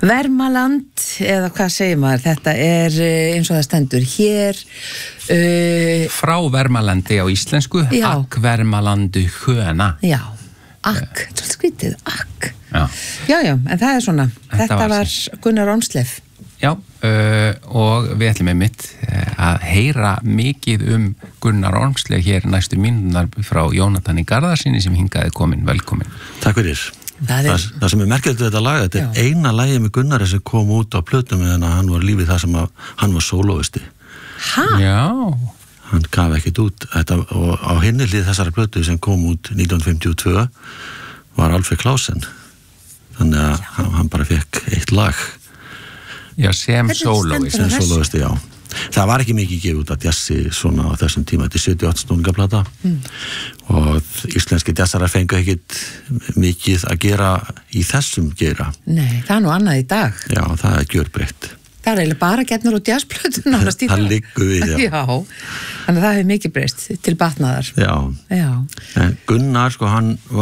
Vermaland, eða hvað segir maður, þetta eins og það stendur hér. Frá Vermalandi á íslensku, akk Vermalandu höna. Já, akk, svolítið skrítið, akk. Já. Já, en það svona, þetta var Gunnar Ormslev. Já, og við ætlum einmitt að heyra mikið Gunnar Ormslev hér næstu mínúturnar frá Jónatani Garðarsyni sem hingaði velkomin. Takk fyrir. Það sem merkilegt við þetta lag, þetta eina lagið með Gunnari sem kom út á plötum meðan að hann var lífið það sem að hann var sólóisti. Hæ? Já. Hann gaf ekkert út þetta, og á hinni hlið þessari plötu sem kom út 1952 var Alfred Klausen. Þannig að hann bara fekk eitt lag. Já, sem sólóisti, já. Það var ekki mikið gefið út að jazzi svona á þessum tíma, þetta 78 snúningaplata og íslenski jazzarar fengu ekkit mikið að gera í þessum gera. Nei, það nú annað í dag. Já, það gjörbreytt. Það eiginlega bara getnur út jazzplötun nánast í dag. Það liggur við, já. Já, þannig að það hefur mikið breyst til batnaðar. Já. En Gunnar, hann